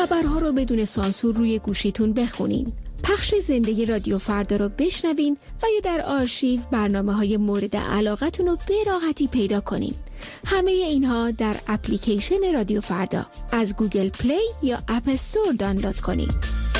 خبرها رو بدون سانسور روی گوشیتون بخونین. پخش زنده رادیو فردا رو بشنوین و یا در آرشیو برنامه‌های مورد علاقتون رو به راحتی پیدا کنین. همه اینها در اپلیکیشن رادیو فردا از گوگل پلی یا اپ استور دانلود کنین.